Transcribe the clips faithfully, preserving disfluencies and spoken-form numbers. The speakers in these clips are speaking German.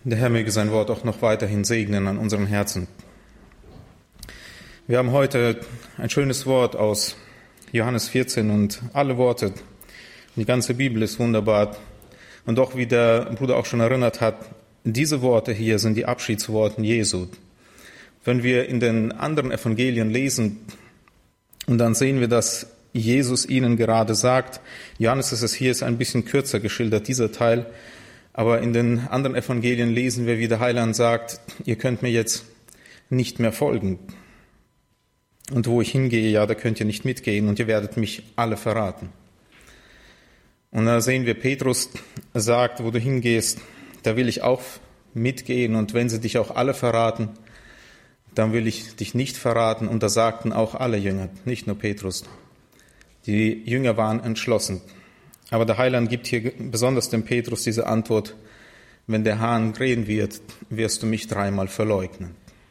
Der Herr möge sein Wort auch noch weiterhin segnen an unseren Herzen. Wir haben heute ein schönes Wort aus Johannes vierzehn und alle Worte, die ganze Bibel ist wunderbar. Und doch, wie der Bruder auch schon erinnert hat, diese Worte hier sind die Abschiedsworte Jesu. Wenn wir in den anderen Evangelien lesen, und dann sehen wir, dass Jesus ihnen gerade sagt, Johannes ist es hier ist ein bisschen kürzer geschildert, dieser Teil, aber in den anderen Evangelien lesen wir, wie der Heiland sagt, ihr könnt mir jetzt nicht mehr folgen. Und wo ich hingehe, ja, da könnt ihr nicht mitgehen und ihr werdet mich alle verraten. Und da sehen wir, Petrus sagt, wo du hingehst, da will ich auch mitgehen und wenn sie dich auch alle verraten, dann will ich dich nicht verraten. Und da sagten auch alle Jünger, nicht nur Petrus. Die Jünger waren entschlossen. Aber der Heiland gibt hier besonders dem Petrus diese Antwort, wenn der Hahn krähen wird, wirst du mich dreimal verleugnen.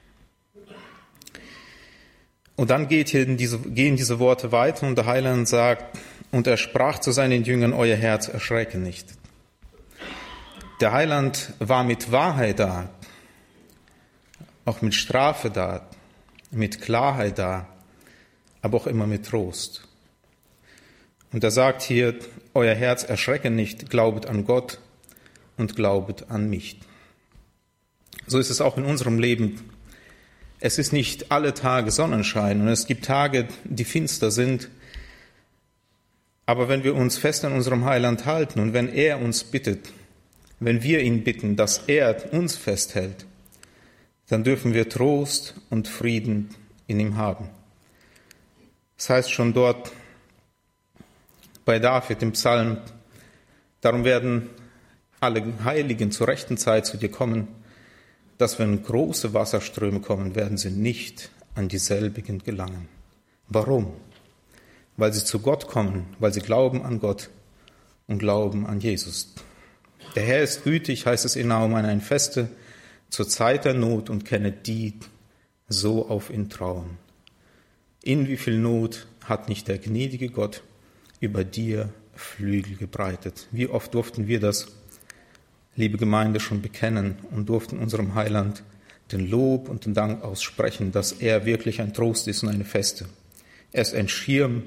Und dann geht hier diese, gehen diese Worte weiter und der Heiland sagt, und er sprach zu seinen Jüngern, euer Herz erschrecke nicht. Der Heiland war mit Wahrheit da, auch mit Strafe da, mit Klarheit da, aber auch immer mit Trost. Und er sagt hier, euer Herz erschrecke nicht, glaubet an Gott und glaubet an mich. So ist es auch in unserem Leben. Es ist nicht alle Tage Sonnenschein und es gibt Tage, die finster sind. Aber wenn wir uns fest an unserem Heiland halten und wenn er uns bittet, wenn wir ihn bitten, dass er uns festhält, dann dürfen wir Trost und Frieden in ihm haben. Das heißt schon dort bei David im Psalm, darum werden alle Heiligen zur rechten Zeit zu dir kommen, dass wenn große Wasserströme kommen, werden sie nicht an dieselbigen gelangen. Warum? Weil sie zu Gott kommen, weil sie glauben an Gott und glauben an Jesus. Der Herr ist gütig, heißt es in Naum, ein Feste zur Zeit der Not und kenne die, so auf ihn trauen. In wie viel Not hat nicht der gnädige Gott über dir Flügel gebreitet? Wie oft durften wir das, liebe Gemeinde, schon bekennen und durften unserem Heiland den Lob und den Dank aussprechen, dass er wirklich ein Trost ist und eine Feste. Er ist ein Schirm,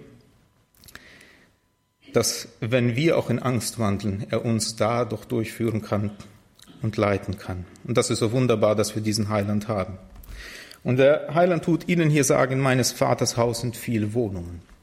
dass, wenn wir auch in Angst wandeln, er uns da doch durchführen kann und leiten kann. Und das ist so wunderbar, dass wir diesen Heiland haben. Und der Heiland tut ihnen hier sagen, in meines Vaters Haus sind viele Wohnungen.